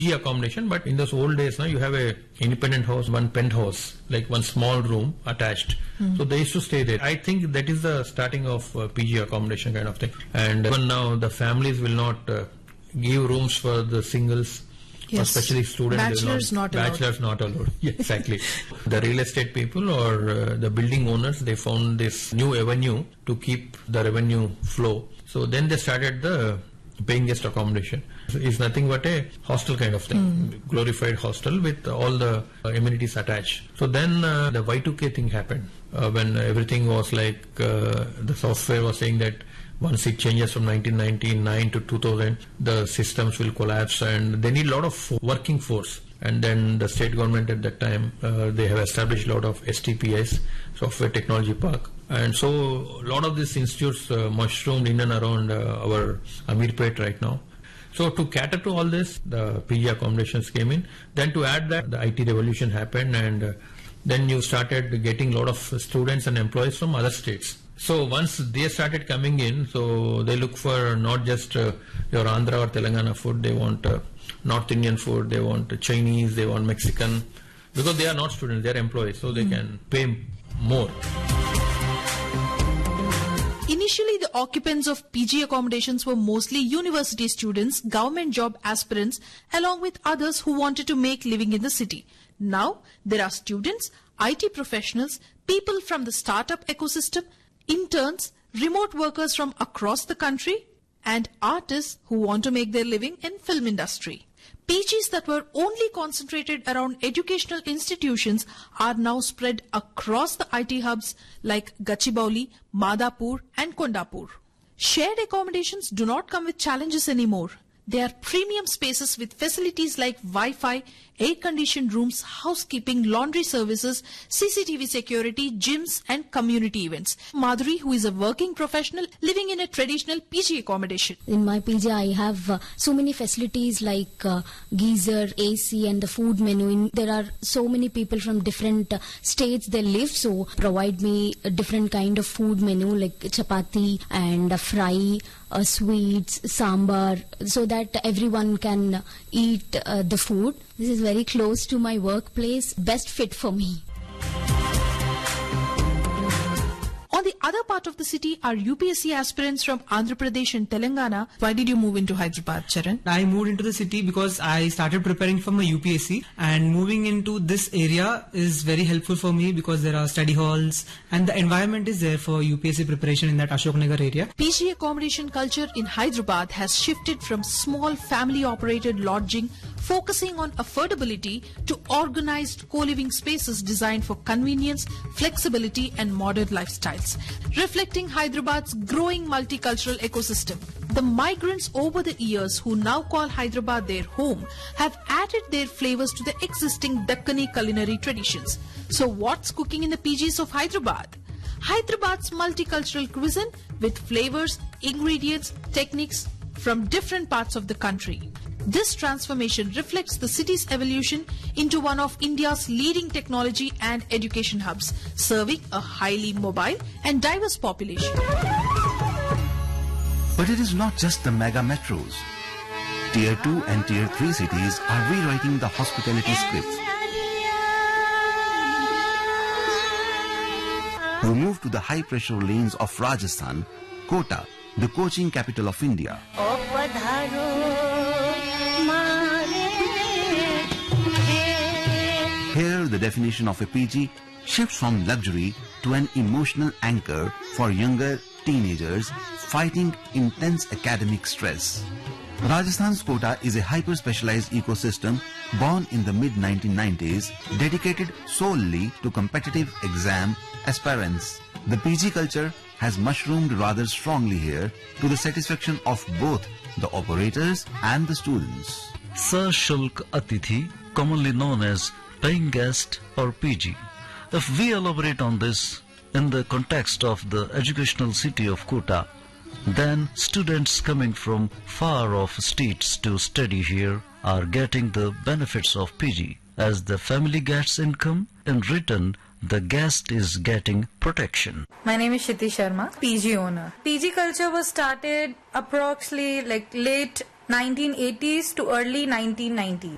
PG accommodation, but in those old days now you have a independent house, one penthouse, like one small room attached. So they used to stay there. I think that is the starting of PG accommodation kind of thing. And even now the families will not give rooms for the singles. Yes. Especially students. Bachelors not allowed. Bachelors not allowed. Yeah, exactly. The real estate people or the building owners, they found this new avenue to keep the revenue flow. So then they started the paying guest accommodation. It's nothing but a hostel kind of thing, glorified hostel with all the amenities attached. So then the Y2K thing happened when everything was like the software was saying that once it changes from 1999 to 2000, the systems will collapse and they need a lot of working force. And then the state government at that time, they have established a lot of STPs, Software Technology Park. And so a lot of these institutes mushroomed in and around our Amirpet right now. So to cater to all this, the PG accommodations came in. Then to add that, the IT revolution happened, and then you started getting a lot of students and employees from other states. So once they started coming in, so they look for not just your Andhra or Telangana food, they want North Indian food, they want Chinese, they want Mexican, because they are not students, they are employees, so they can pay more. Initially, the occupants of PG accommodations were mostly university students, government job aspirants, along with others who wanted to make living in the city. Now, there are students, IT professionals, people from the startup ecosystem, interns, remote workers from across the country, and artists who want to make their living in film industry. PGs that were only concentrated around educational institutions are now spread across the IT hubs like Gachibowli, Madhapur and Kondapur. Shared accommodations do not come with challenges anymore. They are premium spaces with facilities like Wi-Fi, air-conditioned rooms, housekeeping, laundry services, CCTV security, gyms and community events. Madhuri, who is a working professional living in a traditional PG accommodation. In my PG, I have so many facilities like geyser, AC and the food menu. There are so many people from different states they live, so provide me a different kind of food menu like chapati and fry, sweets, sambar, so that everyone can eat the food. This is very close to my workplace, best fit for me. On the other part of the city are UPSC aspirants from Andhra Pradesh and Telangana. Why did you move into Hyderabad, Charan? I moved into the city because I started preparing for my UPSC, and moving into this area is very helpful for me because there are study halls and the environment is there for UPSC preparation in that Ashoknagar area. PG accommodation culture in Hyderabad has shifted from small family-operated lodging focusing on affordability to organized co-living spaces designed for convenience, flexibility and modern lifestyles, reflecting Hyderabad's growing multicultural ecosystem. The migrants over the years who now call Hyderabad their home have added their flavors to the existing Dakkani culinary traditions. So what's cooking in the PGs of Hyderabad? Hyderabad's multicultural cuisine with flavors, ingredients, techniques from different parts of the country. This transformation reflects the city's evolution into one of India's leading technology and education hubs, serving a highly mobile and diverse population. But it is not just the mega metros. Tier 2 and Tier 3 cities are rewriting the hospitality script. We move to the high-pressure lanes of Rajasthan, Kota, the coaching capital of India. Here, the definition of a PG shifts from luxury to an emotional anchor for younger teenagers fighting intense academic stress. Rajasthan's Kota is a hyper-specialized ecosystem born in the mid-1990s, dedicated solely to competitive exam aspirants. The PG culture has mushroomed rather strongly here to the satisfaction of both the operators and the students. Sashulk Atithi, commonly known as paying guest or PG. If we elaborate on this in the context of the educational city of Kota, then students coming from far off states to study here are getting the benefits of PG. As the family gets income, in return the guest is getting protection. My name is Shiti Sharma, PG owner. PG culture was started approximately late 1980s to early 1990s.